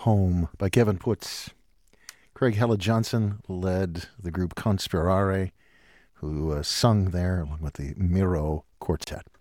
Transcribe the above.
Home by Kevin Putz. Craig Hella Johnson led the group Conspirare, who sung there along with the Miro Quartet.